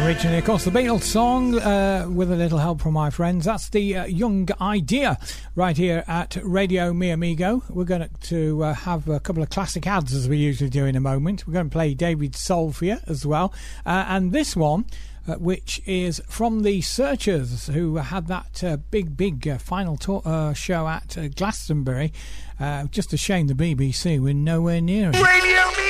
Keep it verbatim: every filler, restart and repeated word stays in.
Originally, of course, the Beatles song uh, with a little help from my friends. That's the uh, Young Idea right here at Radio Mi Amigo. We're going to uh, have a couple of classic ads as we usually do in a moment. We're going to play David Soul for you as well. Uh, and this one, uh, which is from the Searchers, who had that uh, big, big uh, final to- uh, show at uh, Glastonbury. Uh, just a shame the B B C were nowhere near it. Radio